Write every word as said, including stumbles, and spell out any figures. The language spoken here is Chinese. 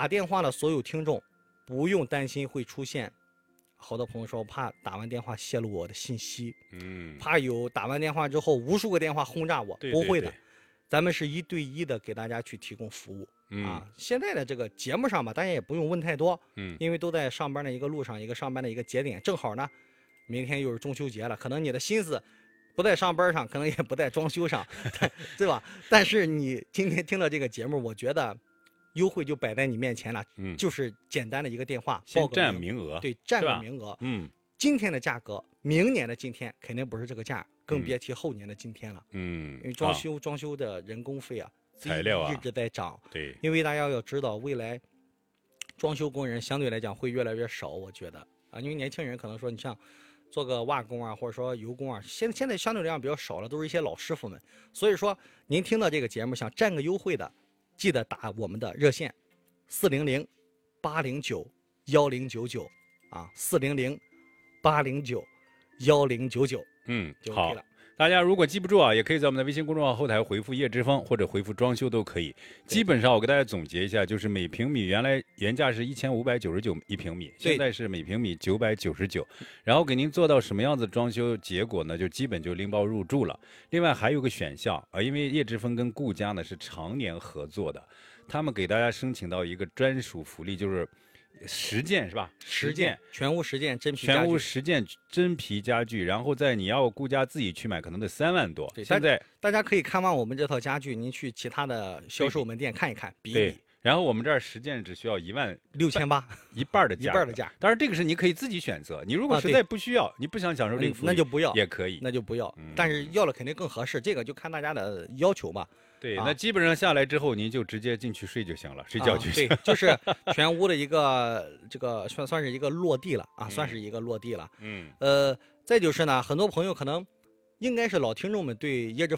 打电话的所有听众，不用担心会出现。好多朋友说，我怕打完电话泄露我的信息， 嗯， 怕有打完电话之后无数个电话轰炸我， 对不会的， 对对咱们是一对一的给大家去提供服务、 嗯、 啊。现在的这个节目上吧，大家也不用问太多， 嗯， 因为都在上班的一个路上，一个上班的一个节点，正好呢，明天又是中秋节了，可能你的心思不在上班上，可能也不在装修上，对吧？但是你今天听了这个节目，我觉得优惠就摆在你面前了， 嗯， 就是简单的一个电话， 先报个占名额， 对，占个名额， 嗯， 今天的价格，明年的今天肯定不是这个价，更别提后年的今天了， 嗯， 因为装修、啊、装修的人工费啊， 材料啊一直在涨， 对， 因为大家要知道，未来装修工人相对来讲会越来越少，我觉得啊，因为年轻人可能说你像做个瓦工啊，或者说油工啊，现现在相对来讲比较少了，都是一些老师傅们，所以说您听到这个节目想占个优惠的，记得打我们的热线四零零八零九幺零九九啊，四零零八零九幺零九九， 嗯， 就 OK 了。 大家如果记不住啊，也可以在我们的微信公众号后台回复叶之峰或者回复装修都可以。基本上我给大家总结一下，就是每平米原来原价是一千五百九十九一平米，现在是每平米九百九十九，然后给您做到什么样子装修，结果呢就基本就拎包入住了。另外还有个选项啊，因为叶之峰跟顾家呢是常年合作的，他们给大家申请到一个专属福利，就是十件是吧？ 十件，全屋十件真皮家具， 全屋十件真皮家具，然后在你要顾家自己去买，可能得三万多。 对， 现在大家可以看完我们这套家具，您去其他的销售门店看一看，比一比。 然后我们这儿十件只需要一万六千八， 一半的价， 一半的价。 当然这个是你可以自己选择，你如果实在不需要，啊、你不想享受这个福利， 那就不要， 也可以， 那就不要。 嗯、 但是要了肯定更合适，这个就看大家的要求吧。 对， 啊、 那基本上下来之后，您就直接进去睡就行了，睡觉就行。 啊、对，就是全屋的一个这个算算是一个落地了啊， 嗯、 算是一个落地了。 嗯， 呃，再就是呢，很多朋友可能应该是老听众们对椰汁